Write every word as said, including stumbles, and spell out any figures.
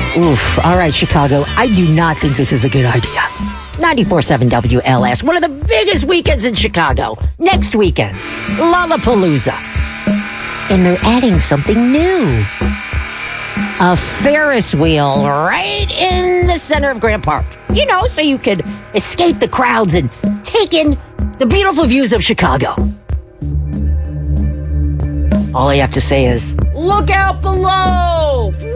Oof. All right, Chicago. I do not think this is a good idea. ninety-four point seven W L S, one of the biggest weekends in Chicago. Next weekend, Lollapalooza. And they're adding something new. A Ferris wheel right in the center of Grant Park. You know, so you could escape the crowds and take in the beautiful views of Chicago. All I have to say is, look out below!